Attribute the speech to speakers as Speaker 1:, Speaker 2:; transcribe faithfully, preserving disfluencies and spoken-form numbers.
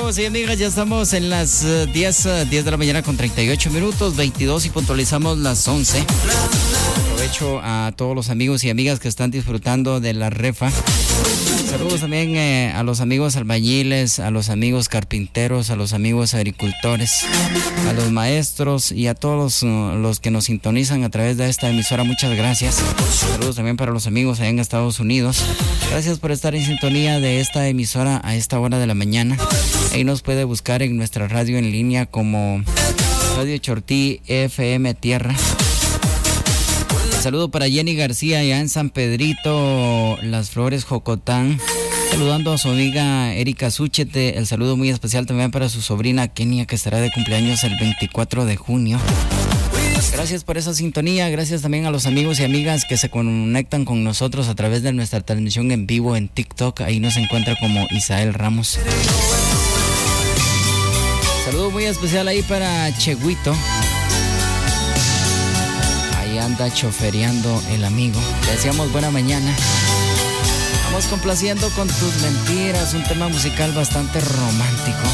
Speaker 1: amigos y amigas, ya estamos en las uh, diez de la mañana con treinta y ocho minutos, veintidós y puntualizamos las once. Aprovecho a todos los amigos y amigas que están disfrutando de la refa. Saludos también eh, a los amigos albañiles, a los amigos carpinteros, a los amigos agricultores, a los maestros y a todos los, uh, los que nos sintonizan a través de esta emisora. Muchas gracias. Saludos también para los amigos allá en Estados Unidos. Gracias por estar en sintonía de esta emisora a esta hora de la mañana. Ahí nos puede buscar en nuestra radio en línea como Radio Chortí F M Tierra. Saludo para Jenny García allá en San Pedrito, Las Flores, Jocotán. Saludando a su amiga Erika Súchete. El saludo muy especial también para su sobrina Kenia, que estará de cumpleaños el veinticuatro de junio. Gracias por esa sintonía. Gracias también a los amigos y amigas que se conectan con nosotros a través de nuestra transmisión en vivo en TikTok. Ahí nos encuentra como Isael Ramos. Saludo muy especial ahí para Cheguito. Anda chofereando el amigo. Le deseamos buena mañana. Vamos complaciendo con tus mentiras, un tema musical bastante romántico.